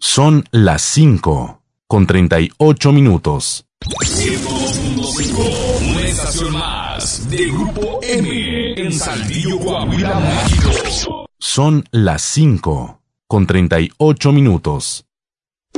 Son las 5:38. 102.5, una estación más de Grupo M en Saltillo, Coahuila, México. Son las 5:38.